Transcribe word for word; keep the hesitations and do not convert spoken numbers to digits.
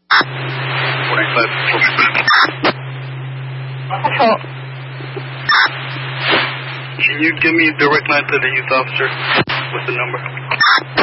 forty-five. Patrol. Can you give me a direct line to the youth officer with the number?